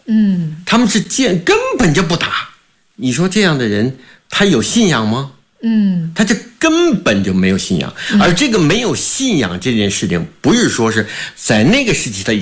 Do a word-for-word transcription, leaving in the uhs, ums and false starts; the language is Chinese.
嗯， 他们是见根本就不打。你说这样的人，他有信仰吗？ 嗯， 他这根本就没有信仰。而这个没有信仰这件事情，不是说是在那个时期他